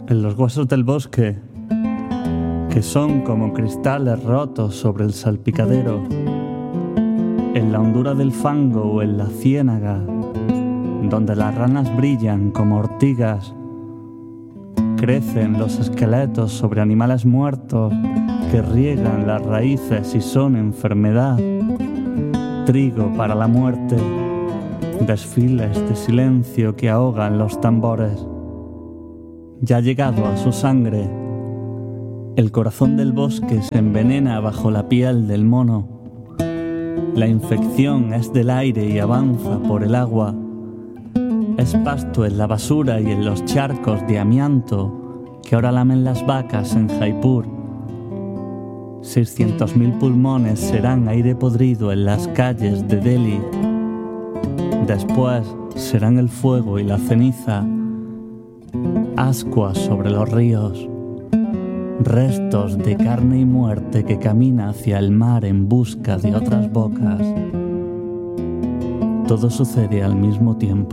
en los huesos del bosque, que son como cristales rotos sobre el salpicadero, en la hondura del fango o en la ciénaga, donde las ranas brillan como ortigas, crecen los esqueletos sobre animales muertos que riegan las raíces y son enfermedad, trigo para la muerte, desfiles de silencio que ahogan los tambores. Ya ha llegado a su sangre, el corazón del bosque se envenena bajo la piel del mono. La infección es del aire y avanza por el agua. Es pasto en la basura y en los charcos de amianto que ahora lamen las vacas en Jaipur. 600.000 pulmones serán aire podrido en las calles de Delhi. Después serán el fuego y la ceniza, ascuas sobre los ríos, restos de carne y muerte que camina hacia el mar en busca de otras bocas. Todo sucede al mismo tiempo.